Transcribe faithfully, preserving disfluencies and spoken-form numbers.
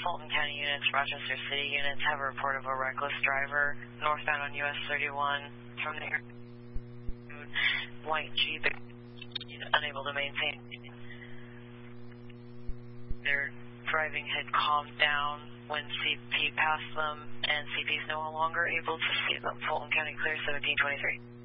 Fulton County units, Rochester City units have a report of a reckless driver northbound on U S thirty-one from the white Jeep, unable to maintain. Their driving had calmed down when C P passed them, and C P is no longer able to see them. Fulton County clear, seventeen twenty-three.